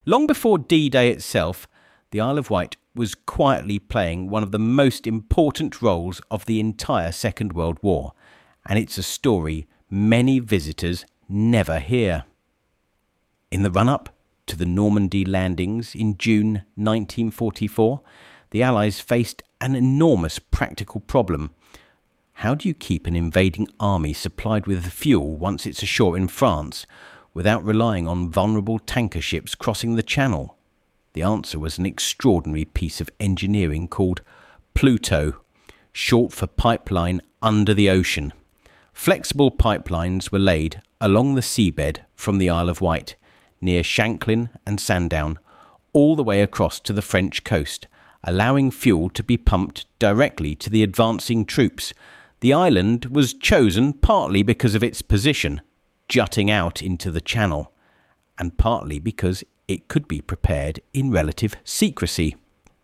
Long before D-Day itself, the Isle of Wight was quietly playing one of the most important roles of the entire Second World War, and it's a story many visitors never hear. In the run-up to the Normandy landings in June 1944, the Allies faced an enormous practical problem. How do you keep an invading army supplied with fuel once it's ashore in France, without relying on vulnerable tanker ships crossing the Channel? The answer was an extraordinary piece of engineering called Pluto, short for Pipeline Under the Ocean. Flexible pipelines were laid along the seabed from the Isle of Wight, near Shanklin and Sandown, all the way across to the French coast, allowing fuel to be pumped directly to the advancing troops. The island was chosen partly because of its position, jutting out into the Channel, and partly because it could be prepared in relative secrecy.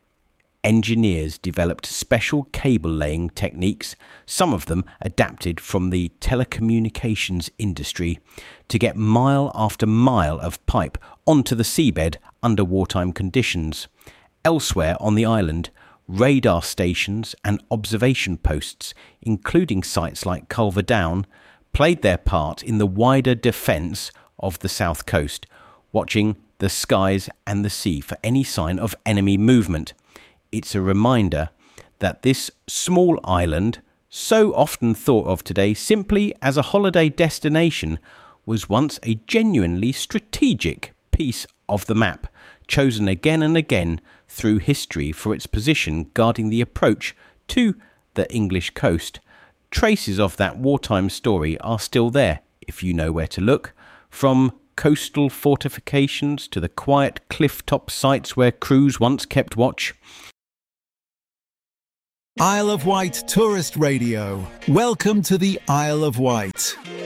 Engineers developed special cable-laying techniques, some of them adapted from the telecommunications industry, to get mile after mile of pipe onto the seabed under wartime conditions. Elsewhere on the island, radar stations and observation posts, including sites like Culver Down, played their part in the wider defence of the south coast, watching the skies and the sea for any sign of enemy movement. It's a reminder that this small island, so often thought of today simply as a holiday destination, was once a genuinely strategic piece of the map, chosen again and again through history for its position guarding the approach to the English coast. Traces of that wartime story are still there, if you know where to look, from coastal fortifications to the quiet cliff-top sites where crews once kept watch. Isle of Wight Tourist Radio. Welcome to the Isle of Wight.